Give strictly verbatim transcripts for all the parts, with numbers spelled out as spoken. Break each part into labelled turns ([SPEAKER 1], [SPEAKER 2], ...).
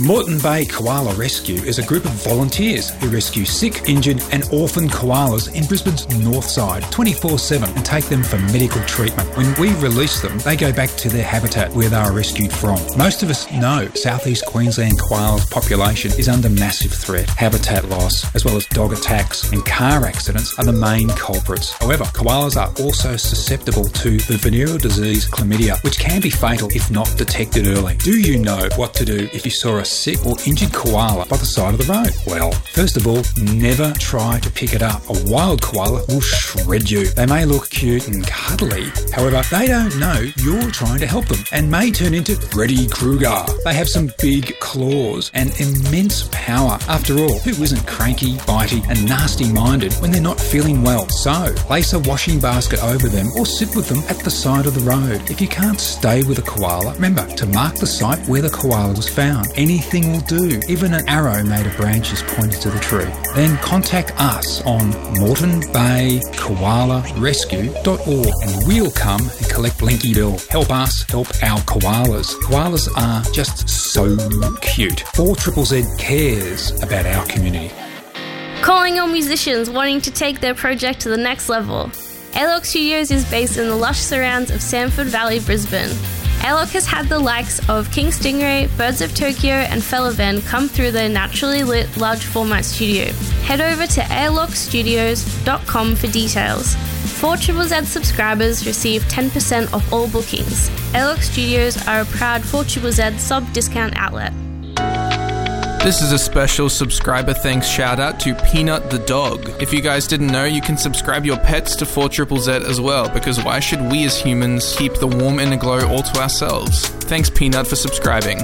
[SPEAKER 1] Moreton Bay Koala Rescue is a group of volunteers who rescue sick, injured and orphaned koalas in Brisbane's north side twenty-four seven and take them for medical treatment. When we release them, they go back to their habitat where they were rescued from. Most of us know South East Queensland koala's population is under massive threat. Habitat loss, as well as dog attacks and car accidents are the main culprits. However, koalas are also susceptible to the venereal disease chlamydia, which can be fatal if not detected early. Do you know what to do if you saw a sick or injured koala by the side of the road? Well, first of all, never try to pick it up. A wild koala will shred you. They may look cute and cuddly, however, they don't know you're trying to help them and may turn into Freddy Krueger. They have some big claws and immense power. After all, who isn't cranky, bitey and nasty-minded when they're not feeling well? So, place a washing basket over them or sit with them at the side of the road. If you can't stay with a koala, remember to mark the site where the koala was found. Anything will do, even an arrow made of branches pointed to the tree. Then contact us on moreton bay koala rescue dot org and we'll come and collect Blinky Bill. Help us help our koalas. Koalas are just so cute. four Z Z cares about our community.
[SPEAKER 2] Calling all musicians wanting to take their project to the next level. A L O C Studios is based in the lush surrounds of Samford Valley, Brisbane. A L O C has had the likes of King Stingray, Birds of Tokyo and Felavan come through their naturally lit large format studio. Head over to a l o c studios dot com for details. four Z Z Z subscribers receive ten percent off all bookings. A L O C Studios are a proud four Z Z Z sub-discount outlet.
[SPEAKER 3] This is a special subscriber thanks shout out to Peanut the dog. If you guys didn't know, you can subscribe your pets to four Z Z Z as well, because why should we as humans keep the warm inner glow all to ourselves? Thanks Peanut for subscribing.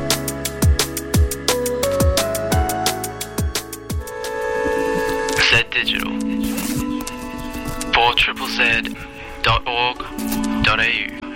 [SPEAKER 4] Z Digital. four Z Z Z dot org dot a u